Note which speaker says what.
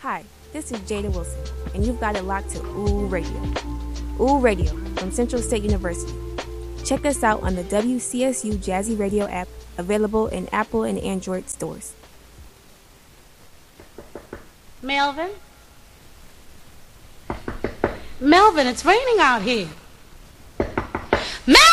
Speaker 1: Hi, this is Jada Wilson, and you've got it locked to Ooh Radio. Ooh Radio from Central State University. Check us out on the WCSU Jazzy Radio app, available in Apple and Android stores.
Speaker 2: Melvin? Melvin, it's raining out here. Melvin!